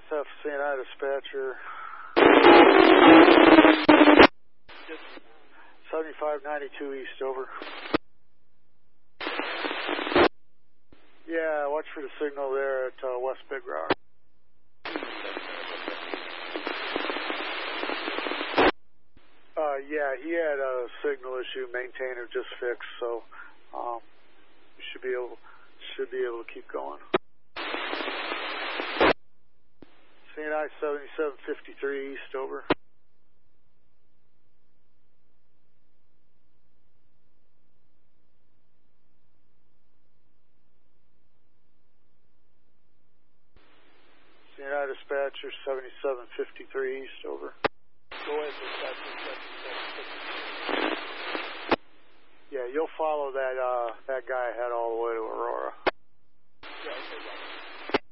SF CNI dispatcher. 7592 east, over. Yeah, watch for the signal there at West Big Rock. Yeah, he had a signal issue. Maintainer just fixed, so we should be able to keep going. CNI 7753 east, over. CNI dispatcher 7753 east, over. Go ahead, dispatcher 7753. Yeah, you'll follow that guy ahead all the way to Aurora. Yeah, okay,